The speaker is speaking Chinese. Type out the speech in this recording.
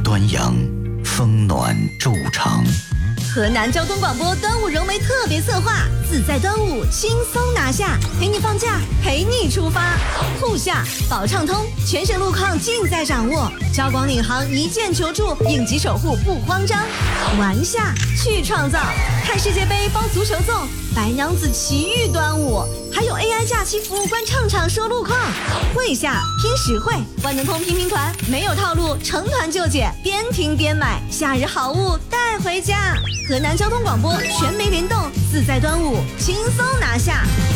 端阳，风暖昼长。 河南交通广播端午融媒特别策划，自在端午，轻松拿下，陪你放假，陪你出发。沪下保畅通，全省路况尽在掌握。交广领航一键求助，应急守护不慌张。玩下去创造，看世界杯包足球粽，白娘子奇遇端午，还有 AI 假期服务官唱场说路况。会下拼实惠，万能通拼拼团，没有套路，成团就解，边听边买，夏日好物带回家。河南交通广播全媒联动，自在端午，轻松拿下。